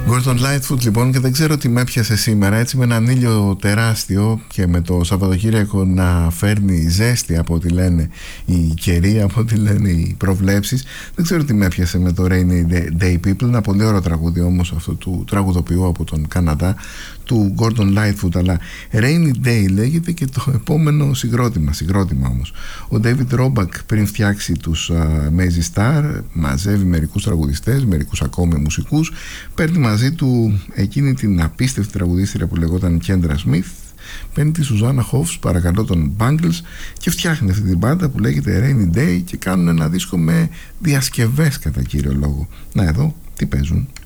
Gordon Lightfoot λοιπόν, και δεν ξέρω τι με έπιασε σήμερα, έτσι με έναν ήλιο τεράστιο και με το Σαββατοκύριακο να φέρνει ζέστη από ό,τι λένε οι καιροί, από ό,τι λένε οι προβλέψεις. Δεν ξέρω τι με έπιασε με το Rainy Day People. Ένα πολύ ωραίο τραγούδι όμως αυτό του τραγουδοποιού από τον Καναδά, του Gordon Lightfoot, αλλά Rainy Day λέγεται και το επόμενο συγκρότημα όμως. Ο David Roback, πριν φτιάξει τους Mazy Star, μαζεύει μερικούς τραγουδιστές, μερικούς ακόμη μουσικούς, παίρνει μαζί του εκείνη την απίστευτη τραγουδίστρια που λεγόταν Kendra Smith, παίρνει τη Σουζάννα Hoffs, παρακαλώ, των Bangles, και φτιάχνει αυτή την μπάντα που λέγεται Rainy Day και κάνουν ένα δίσκο με διασκευές κατά κύριο λόγο. Να, εδώ τι παίζουν.